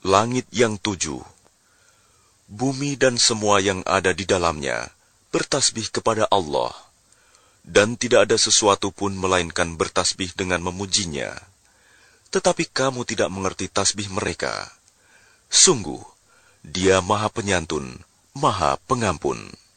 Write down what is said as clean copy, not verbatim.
langit yang 7, bumi dan semua yang ada di dalamnya bertasbih kepada Allah, dan tidak ada sesuatu pun melainkan bertasbih dengan memujinya. Tetapi kamu tidak mengerti tasbih mereka. Sungguh, Dia Maha Penyantun, Maha Pengampun.